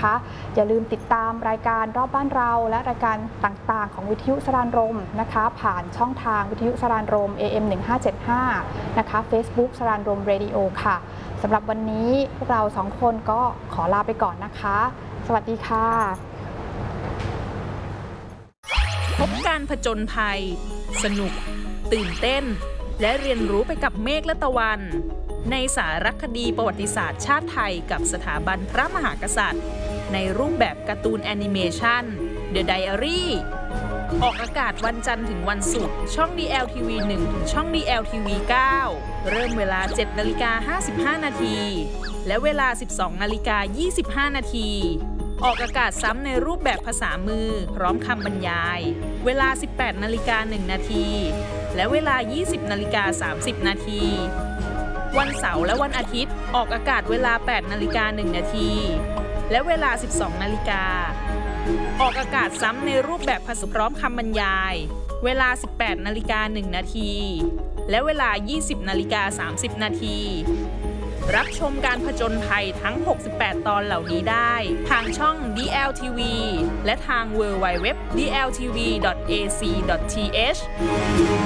นะคะอย่าลืมติดตามรายการรอบบ้านเราและรายการต่างๆของวิทยุสรานรมนะคะผ่านช่องทางวิทยุสรานรม AM 1575นะคะ Facebook สรานรมเรดิโอค่ะสำหรับวันนี้พวกเรา2คนก็ขอลาไปก่อนนะคะสวัสดีค่ะพบการผจญภัยสนุกตื่นเต้นและเรียนรู้ไปกับเมฆและตะวันในสารคดีประวัติศาสตร์ชาติไทยกับสถาบันพระมหากษัตริย์ในรูปแบบการ์ตูนแอนิเมชัน The Diary ออกอากาศวันจันทร์ถึงวันศุกร์ช่อง DLTV 1 ถึงช่อง DLTV 9 เริ่มเวลา 7:55 นาทีและเวลา 12:25 นาทีออกอากาศซ้ำในรูปแบบภาษามือพร้อมคำบรรยายเวลา 18:01 นาทีและเวลา 20:30 นาทีวันเสาร์และวันอาทิตย์ออกอากาศเวลา 8:01 นาทีและเวลา 12 นาฬิกาออกอากาศซ้ำในรูปแบบภาษาพร้อมคำบรรยายเวลา 18:01 นาทีและเวลา 20:30 นาทีรับชมการผจญภัยทั้ง 68 ตอนเหล่านี้ได้ทางช่อง DLTV และทาง www.dltv.ac.th